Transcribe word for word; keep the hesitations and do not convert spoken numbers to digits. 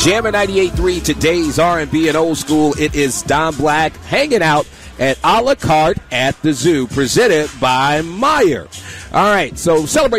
Jammer ninety-eight point three, today's R and B and old school. It is Don Black hanging out at A La Carte at the Zoo, presented by Meijer. All right, so celebrate